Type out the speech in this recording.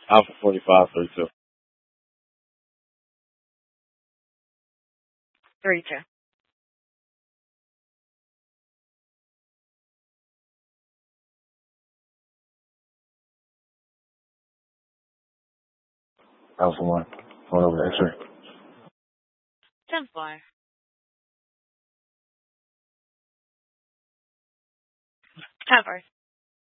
Alpha 4532. 32. Alpha 1. Going over the X-ray. 10-4. Cover.